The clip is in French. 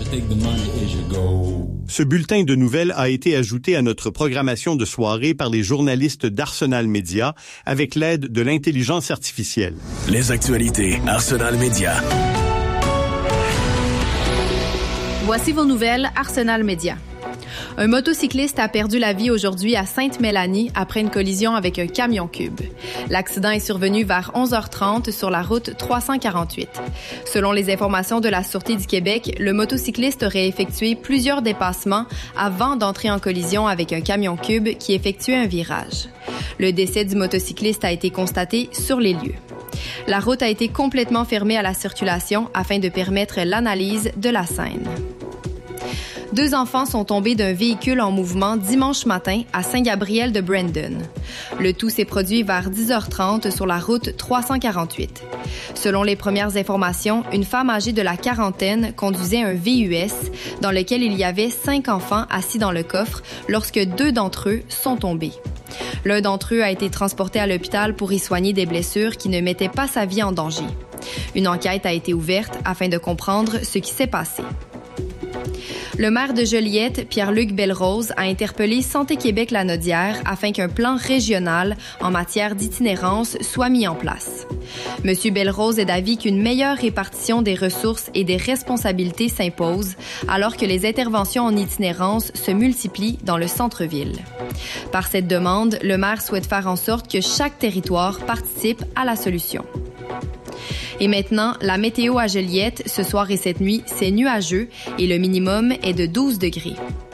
Ce bulletin de nouvelles a été ajouté à notre programmation de soirée par les journalistes d'Arsenal Média avec l'aide de l'intelligence artificielle. Les actualités Arsenal Média. Voici vos nouvelles Arsenal Média. Un motocycliste a perdu la vie aujourd'hui à Sainte-Mélanie après une collision avec un camion-cube. L'accident est survenu vers 11h30 sur la route 348. Selon les informations de la Sûreté du Québec, le motocycliste aurait effectué plusieurs dépassements avant d'entrer en collision avec un camion-cube qui effectuait un virage. Le décès du motocycliste a été constaté sur les lieux. La route a été complètement fermée à la circulation afin de permettre l'analyse de la scène. 2 enfants sont tombés d'un véhicule en mouvement dimanche matin à Saint-Gabriel de Brandon. Le tout s'est produit vers 10h30 sur la route 348. Selon les premières informations, une femme âgée de la quarantaine conduisait un VUS dans lequel il y avait 5 enfants assis dans le coffre lorsque 2 d'entre eux sont tombés. L'un d'entre eux a été transporté à l'hôpital pour y soigner des blessures qui ne mettaient pas sa vie en danger. Une enquête a été ouverte afin de comprendre ce qui s'est passé. Le maire de Joliette, Pierre-Luc Belrose, a interpellé Santé Québec-Lanaudière afin qu'un plan régional en matière d'itinérance soit mis en place. M. Belrose est d'avis qu'une meilleure répartition des ressources et des responsabilités s'impose alors que les interventions en itinérance se multiplient dans le centre-ville. Par cette demande, le maire souhaite faire en sorte que chaque territoire participe à la solution. Et maintenant, la météo à Joliette, ce soir et cette nuit, c'est nuageux et le minimum est de 12 degrés.